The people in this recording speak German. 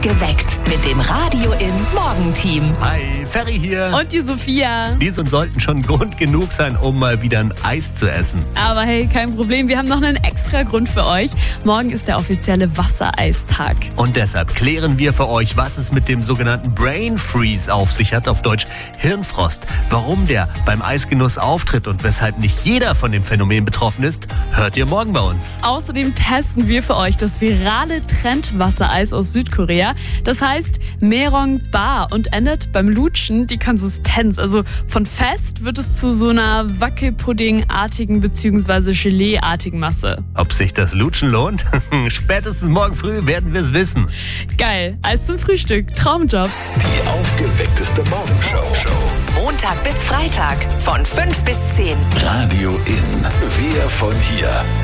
Geweckt mit dem Radio in Morgenteam. Hi, Ferry hier. Und die Sophia. Diese sollten schon Grund genug sein, um mal wieder ein Eis zu essen. Aber hey, kein Problem, wir haben noch einen extra Grund für euch. Morgen ist der offizielle Wassereistag. Und deshalb klären wir für euch, was es mit dem sogenannten Brain Freeze auf sich hat, auf Deutsch Hirnfrost. Warum der beim Eisgenuss auftritt und weshalb nicht jeder von dem Phänomen betroffen ist, hört ihr morgen bei uns. Außerdem testen wir für euch das virale Trendwassereis aus Südkorea. Das heißt Merong Bar und ändert beim Lutschen die Konsistenz. Also von fest wird es zu so einer Wackelpuddingartigen bzw. Gelee-artigen Masse. Ob sich das Lutschen lohnt? Spätestens morgen früh werden wir es wissen. Geil, Eis zum Frühstück, Traumjob. Die aufgeweckteste Morgenshow. Montag bis Freitag von 5 bis 10. Radio in. Wir von hier.